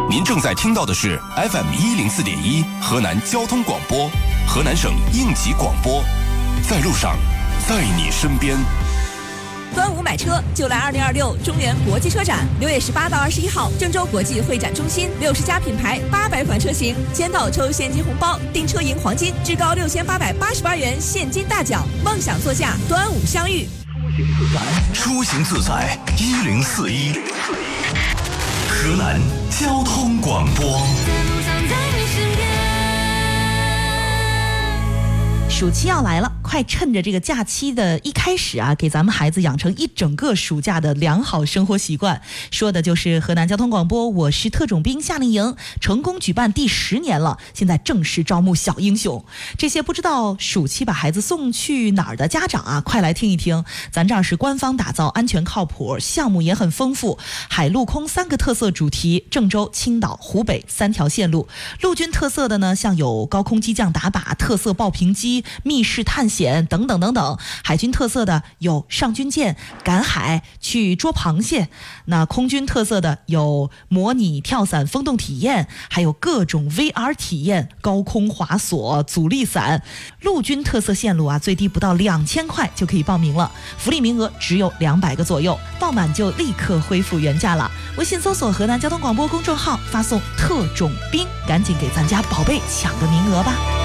您正在听到的是 FM104.1河南交通广播，河南省应急广播，在路上，在你身边。 端午买车就来2026中原国际车展，6月18到21号，郑州国际会展中心，60家品牌800款车型，签到抽现金红包，订车赢黄金，至高6888元现金大奖，梦想座驾，端午相遇。 出行自在1041，河南交通广播。 暑期要来了，快趁着这个假期的一开始啊，给咱们孩子养成一整个暑假的良好生活习惯。说的就是河南交通广播，我是特种兵夏令营成功举办第10年了，现在正式招募小英雄。这些不知道暑期把孩子送去哪儿的家长啊，快来听一听，咱这儿是官方打造，安全靠谱，项目也很丰富，海陆空3个特色主题，郑州、青岛、湖北3条线路。陆军特色的呢，像有高空机降打靶、特色爆屏机、密室探险等等等等。海军特色的有上军舰、赶海、去捉螃蟹。那空军特色的有模拟跳伞风洞体验，还有各种 VR 体验，高空滑索、阻力伞。陆军特色线路啊，最低不到2000块就可以报名了，福利名额只有200个左右，报满就立刻恢复原价了。微信搜索河南交通广播公众号，发送特种兵，赶紧给咱家宝贝抢个名额吧。